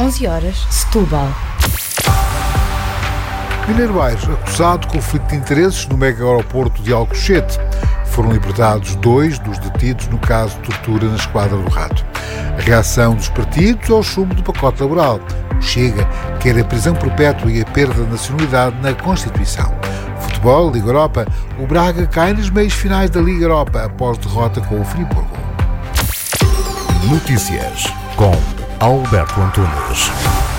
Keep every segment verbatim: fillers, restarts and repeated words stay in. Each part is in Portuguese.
onze horas, Setúbal. Mineiro Aires, acusado de conflito de interesses no mega aeroporto de Alcochete. Foram libertados dois dos detidos no caso de tortura na Esquadra do Rato. A reação dos partidos ao chumbo do pacote laboral. O Chega quer a prisão perpétua e a perda de nacionalidade na Constituição. Futebol, Liga Europa. O Braga cai nas meias finais da Liga Europa após derrota com o Friburgo. Notícias com Alberto Antunes.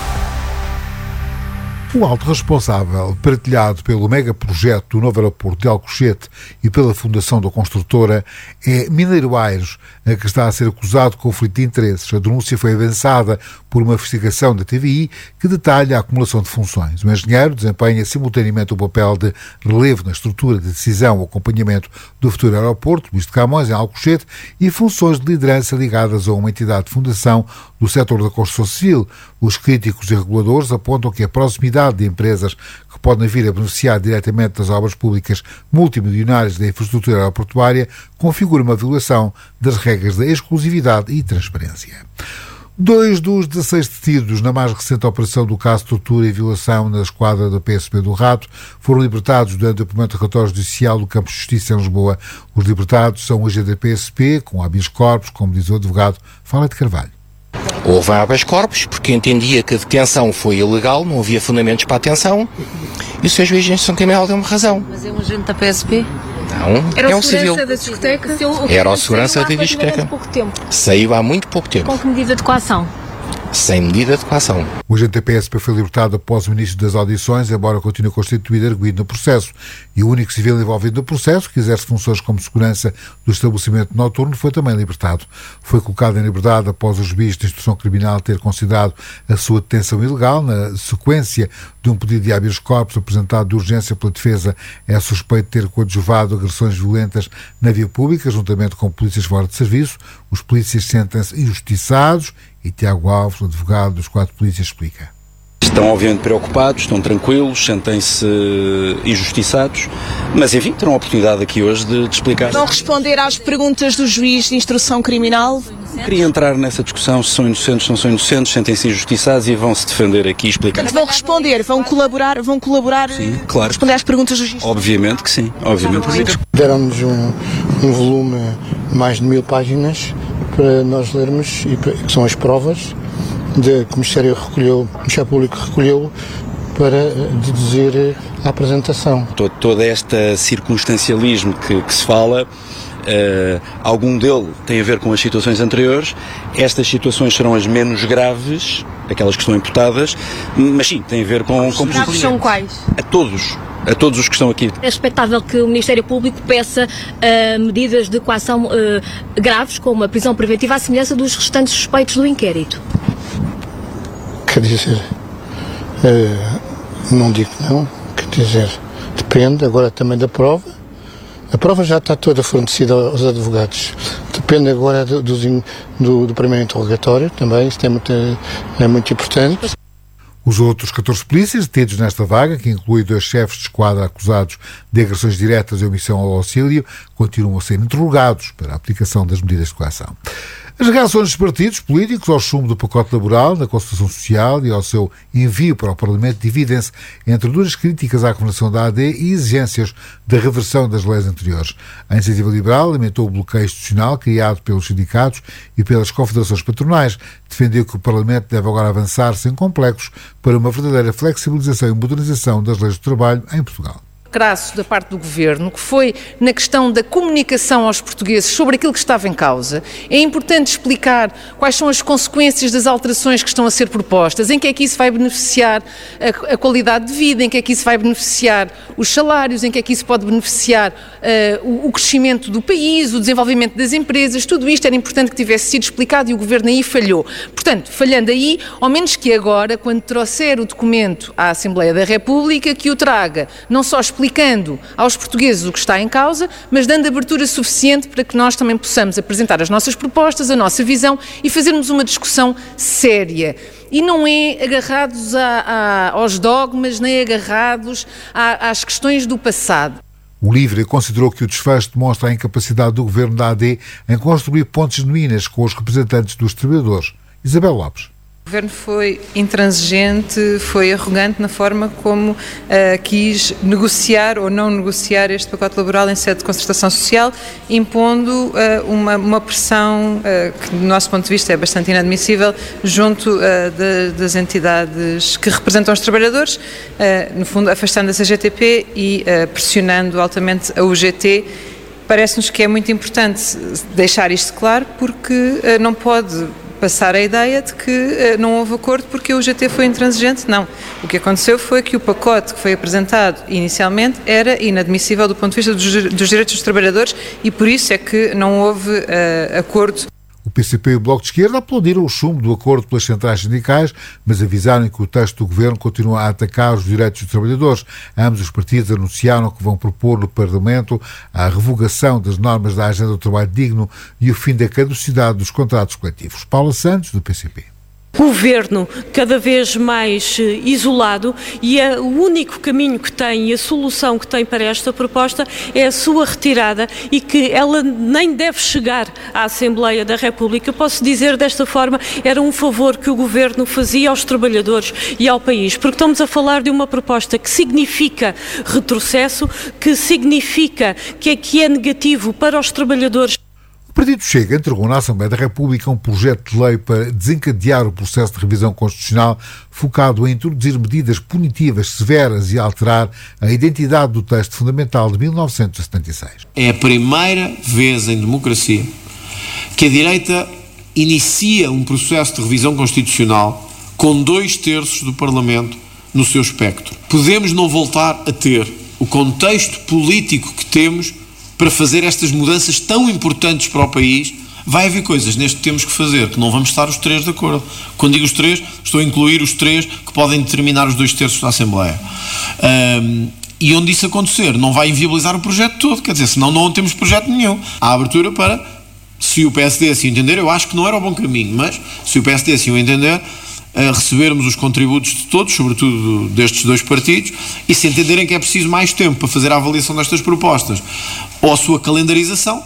O alto responsável, partilhado pelo megaprojeto do novo aeroporto de Alcochete e pela fundação da construtora, é Mineiro Aires, a que está a ser acusado de conflito de interesses. A denúncia foi avançada por uma investigação da T V I que detalha a acumulação de funções. O engenheiro desempenha simultaneamente o papel de relevo na estrutura de decisão ou acompanhamento do futuro aeroporto, Luís de Camões, em Alcochete, e funções de liderança ligadas a uma entidade de fundação do setor da construção civil. Os críticos e reguladores apontam que a proximidade de empresas que podem vir a beneficiar diretamente das obras públicas multimilionárias da infraestrutura aeroportuária configura uma violação das regras da exclusividade e transparência. Dois dos dezasseis detidos na mais recente operação do caso de tortura e violação na esquadra da P S P do Rato foram libertados durante o primeiro relatório judicial do Campo de Justiça em Lisboa. Os libertados são o agente da P S P, com habeas corpus, como diz o advogado. Fala de Carvalho. Houve habeas corpus, porque entendia que a detenção foi ilegal, não havia fundamentos para a detenção, e o seu juiz de instrução criminal deu-me razão. Mas é um agente da P S P? Não, Era é o um civil. da discoteca? Era o segurança da discoteca. Pouco tempo. Saiu há muito pouco tempo. Com que medida de coação? Sem medida de coação. O agente da P S P foi libertado após o início das audições, embora continue constituído arguido no processo. E o único civil envolvido no processo, que exerce funções como segurança do estabelecimento noturno, foi também libertado. Foi colocado em liberdade após o juiz de instrução criminal ter considerado a sua detenção ilegal, na sequência de um pedido de habeas corpus apresentado de urgência pela defesa. É suspeito de ter coadjuvado agressões violentas na via pública, juntamente com polícias fora de serviço. Os polícias sentem-se injustiçados e Tiago Alves, advogado dos quatro polícias, explica. Estão obviamente preocupados, estão tranquilos, sentem-se injustiçados, mas enfim, terão a oportunidade aqui hoje de, de explicar. Vão responder às perguntas do juiz de instrução criminal? Queria entrar nessa discussão, se são inocentes, se não são inocentes, sentem-se injustiças e vão se defender aqui e explicar. Vão responder, vão colaborar, vão colaborar, sim, claro. Responder às perguntas do juiz? Obviamente que sim, obviamente que sim. Deram-nos um, um volume de mais de mil páginas para nós lermos, e para, que são as provas de que o Ministério recolheu, o Ministério Público recolheu para deduzir a apresentação. Todo, todo este circunstancialismo que, que se fala, uh, algum dele tem a ver com as situações anteriores. Estas situações serão as menos graves, aquelas que estão imputadas, mas sim, tem a ver com... Os graves são quais? A todos. A todos os que estão aqui. É expectável que o Ministério Público peça uh, medidas de coação uh, graves, como a prisão preventiva, à semelhança dos restantes suspeitos do inquérito. Quer dizer, uh, não digo não, quer dizer, depende agora também da prova. A prova já está toda fornecida aos advogados. Depende agora do, do, do, do primeiro interrogatório também, isso é muito, é muito importante. Os outros catorze polícias detidos nesta vaga, que inclui dois chefes de esquadra acusados de agressões diretas e omissão ao auxílio, continuam a ser interrogados para a aplicação das medidas de coação. As reações dos partidos políticos ao chumbo do pacote laboral, na consultação social e ao seu envio para o Parlamento dividem-se entre duras críticas à governação da A D e exigências da reversão das leis anteriores. A Iniciativa Liberal lamentou o bloqueio institucional criado pelos sindicatos e pelas confederações patronais. Defendeu que o Parlamento deve agora avançar sem complexos para uma verdadeira flexibilização e modernização das leis do trabalho em Portugal. Crasso da parte do Governo, que foi na questão da comunicação aos portugueses sobre aquilo que estava em causa. É importante explicar quais são as consequências das alterações que estão a ser propostas, em que é que isso vai beneficiar a, a qualidade de vida, em que é que isso vai beneficiar os salários, em que é que isso pode beneficiar uh, o, o crescimento do país, o desenvolvimento das empresas. Tudo isto era importante que tivesse sido explicado e o Governo aí falhou. Portanto, falhando aí, ao menos que agora, quando trouxer o documento à Assembleia da República, que o traga não só explicando explicando aos portugueses o que está em causa, mas dando abertura suficiente para que nós também possamos apresentar as nossas propostas, a nossa visão e fazermos uma discussão séria. E não é agarrados a, a, aos dogmas, nem agarrados a, às questões do passado. O LIVRE considerou que o desfecho demonstra a incapacidade do governo da A D em construir pontes genuínas com os representantes dos trabalhadores. Isabel Lopes. O Governo foi intransigente, foi arrogante na forma como uh, quis negociar ou não negociar este pacote laboral em sede de concertação social, impondo uh, uma, uma pressão uh, que, do nosso ponto de vista, é bastante inadmissível junto uh, de, das entidades que representam os trabalhadores, uh, no fundo afastando a C G T P e uh, pressionando altamente a U G T. Parece-nos que é muito importante deixar isto claro, porque uh, não pode passar a ideia de que uh, não houve acordo porque a U G T foi intransigente. Não. O que aconteceu foi que o pacote que foi apresentado inicialmente era inadmissível do ponto de vista dos, dos direitos dos trabalhadores e por isso é que não houve uh, acordo. O P C P e o Bloco de Esquerda aplaudiram o chumbo do acordo pelas centrais sindicais, mas avisaram que o texto do governo continua a atacar os direitos dos trabalhadores. Ambos os partidos anunciaram que vão propor no Parlamento a revogação das normas da Agenda do Trabalho Digno e o fim da caducidade dos contratos coletivos. Paula Santos, do P C P. Governo cada vez mais isolado e é o único caminho que tem e a solução que tem para esta proposta é a sua retirada e que ela nem deve chegar à Assembleia da República. Posso dizer desta forma, era um favor que o Governo fazia aos trabalhadores e ao país, porque estamos a falar de uma proposta que significa retrocesso, que significa que é, que é negativo para os trabalhadores. O Partido Chega entregou na Assembleia da República um projeto de lei para desencadear o processo de revisão constitucional focado em introduzir medidas punitivas severas e alterar a identidade do texto fundamental de mil novecentos e setenta e seis. É a primeira vez em democracia que a direita inicia um processo de revisão constitucional com dois terços do Parlamento no seu espectro. Podemos não voltar a ter o contexto político que temos para fazer estas mudanças tão importantes para o país. Vai haver coisas neste que temos que fazer que não vamos estar os três de acordo. Quando digo os três, estou a incluir os três que podem determinar os dois terços da Assembleia. Um, e onde isso acontecer, não vai inviabilizar o projeto todo, quer dizer, senão não temos projeto nenhum. Há abertura para, se o P S D assim entender, eu acho que não era o bom caminho, mas se o P S D assim o entender, a recebermos os contributos de todos, sobretudo destes dois partidos, e se entenderem que é preciso mais tempo para fazer a avaliação destas propostas ou a sua calendarização,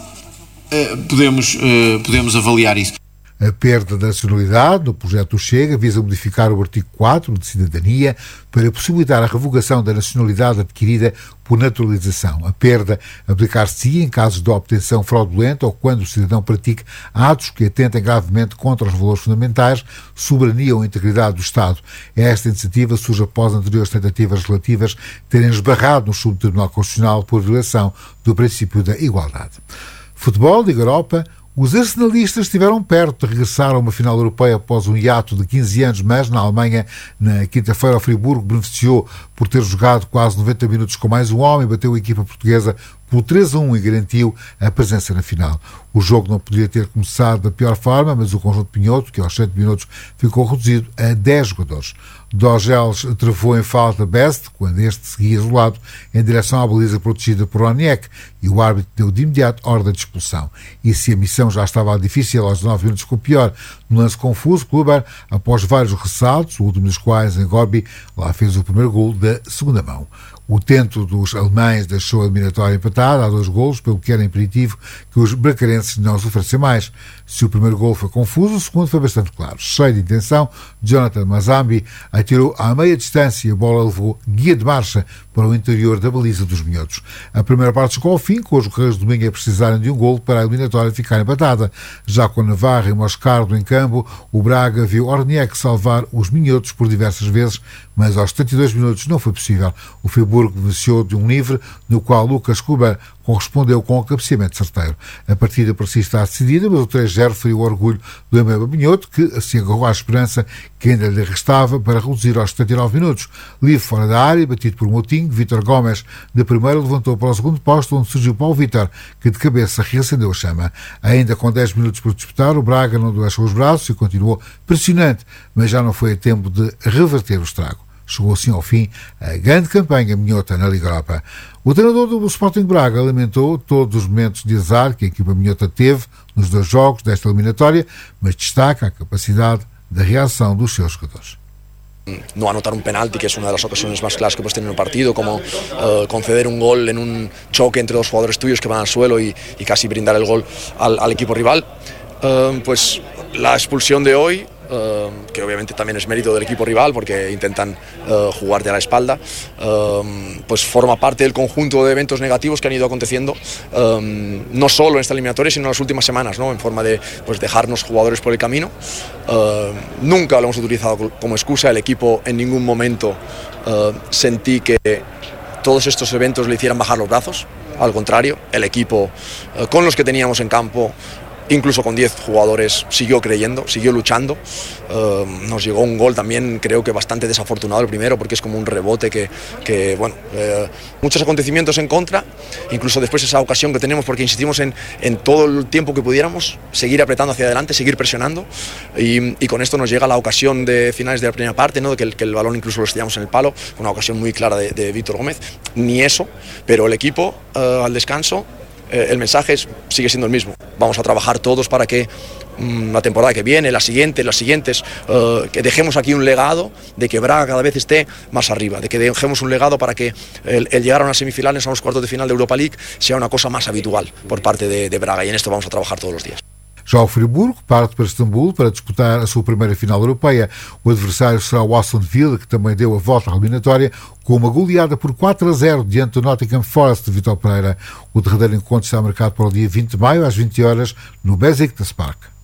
podemos, podemos avaliar isso. A perda da nacionalidade no projeto do Chega visa modificar o artigo quatro de cidadania para possibilitar a revogação da nacionalidade adquirida por naturalização. A perda aplicar-se-ia em casos de obtenção fraudulenta ou quando o cidadão pratique atos que atentem gravemente contra os valores fundamentais, soberania ou integridade do Estado. Esta iniciativa surge após anteriores tentativas relativas terem esbarrado no Subtribunal Constitucional por violação do princípio da igualdade. Futebol, Liga Europa. Os arsenalistas estiveram perto de regressar a uma final europeia após um hiato de quinze anos, mas na Alemanha, na quinta-feira, o Friburgo beneficiou por ter jogado quase noventa minutos com mais um homem, bateu a equipa portuguesa por três a um e garantiu a presença na final. O jogo não poderia ter começado da pior forma, mas o conjunto Pinhoto, que aos sete minutos ficou reduzido a dez jogadores. Dorgeles travou em falta Best, quando este seguia isolado em direção à baliza protegida por Roniek, e o árbitro deu de imediato ordem de expulsão. E se a missão já estava difícil, aos nove minutos ficou pior. No lance confuso, Kluber, após vários ressaltos, o último dos quais em Gorbi, lá fez o primeiro gol da segunda mão. O tento dos alemães deixou a eliminatória empatada a dois golos, pelo que era imperativo que os bracarenses não sofressem mais. Se o primeiro golo foi confuso, o segundo foi bastante claro. Cheio de intenção, Jonathan Mazambi atirou à meia distância e a bola levou guia de marcha para o interior da baliza dos minhotos. A primeira parte chegou ao fim, com os Guerreiros de Domingo a precisarem de um golo para a eliminatória ficar empatada. Já com Navarra e Moscardo em campo, o Braga viu Orniek salvar os minhotos por diversas vezes, mas aos setenta e dois minutos não foi possível. O Friburgo beneficiou de um livre, no qual Lucas Kluber correspondeu com o cabeceamento certeiro. A partida parecia estar decidida, mas o três a zero feriu o orgulho do Embeba Minhoto, que se agarrou à esperança que ainda lhe restava para reduzir aos setenta e nove minutos. Livre fora da área, batido por Moutinho, Vítor Gomes, da primeira, levantou para o segundo posto, onde surgiu Paulo Vítor, que de cabeça reacendeu a chama. Ainda com dez minutos por disputar, o Braga não deixou os braços e continuou pressionante, mas já não foi a tempo de reverter o estrago. Chegou assim ao fim a grande campanha minhota na Liga Europa. O treinador do Sporting Braga lamentou todos os momentos de azar que a equipa minhota teve nos dois jogos desta eliminatória, mas destaca a capacidade de reação dos seus jogadores. No anotar un penalti, que es una de las ocasiones más claras que hemos tenido en el partido, como uh, conceder un gol en un choque entre dos jugadores tuyos que van al suelo y, y casi brindar el gol al, al equipo rival. Uh, pues la expulsión de hoy Uh, que obviamente también es mérito del equipo rival porque intentan uh, jugarte a la espalda, uh, pues forma parte del conjunto de eventos negativos que han ido aconteciendo, uh, no solo en esta eliminatoria sino en las últimas semanas, ¿no? En forma de pues, dejarnos jugadores por el camino. Uh, nunca lo hemos utilizado como excusa, el equipo en ningún momento uh, sentí que todos estos eventos le hicieran bajar los brazos, al contrario, el equipo uh, con los que teníamos en campo, incluso con diez jugadores, siguió creyendo, siguió luchando. Uh, nos llegó un gol también, creo que bastante desafortunado el primero, porque es como un rebote que, que bueno, eh, muchos acontecimientos en contra, incluso después esa ocasión que tenemos, porque insistimos en, en todo el tiempo que pudiéramos, seguir apretando hacia adelante, seguir presionando, y, y con esto nos llega la ocasión de finales de la primera parte, ¿no? de que, el, que el balón incluso lo estrellamos en el palo, una ocasión muy clara de, de Víctor Gómez, ni eso, pero el equipo uh, al descanso, eh, el mensaje es, sigue siendo el mismo. Vamos a trabajar todos para que mmm, la temporada que viene, la siguiente, las siguientes, uh, que dejemos aquí un legado de que Braga cada vez esté más arriba, de que dejemos un legado para que el, el llegar a unas semifinales, a unos cuartos de final de Europa League, sea una cosa más habitual por parte de, de Braga, y en esto vamos a trabajar todos los días. Já o Friburgo parte para Istambul para disputar a sua primeira final europeia. O adversário será o Aston Villa, que também deu a volta à eliminatória, com uma goleada por quatro a zero diante do Nottingham Forest de Vitor Pereira. O derradeiro encontro está marcado para o dia vinte de maio, às vinte horas, no Besiktas Park.